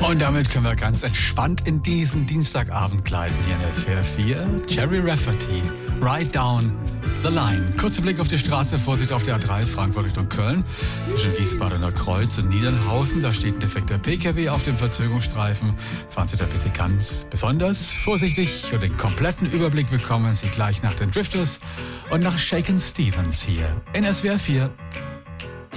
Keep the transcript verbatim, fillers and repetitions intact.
Und damit können wir ganz entspannt in diesen Dienstagabend gleiten hier in S W R vier. Jerry Rafferty, Ride Down the Line. Kurzer Blick auf die Straße, Vorsicht auf der A drei, Frankfurt Richtung Köln. Zwischen Wiesbadener Kreuz und Niedernhausen, da steht ein defekter P K W auf dem Verzögerungsstreifen. Fahren Sie da bitte ganz besonders vorsichtig und den kompletten Überblick bekommen Sie gleich nach den Drifters und nach Shakin' Stevens hier in S W R vier.